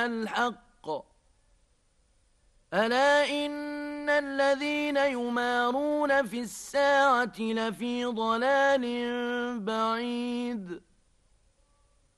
الحق ألا إن الذين يمارون في الساعة لفي ضلال بعيد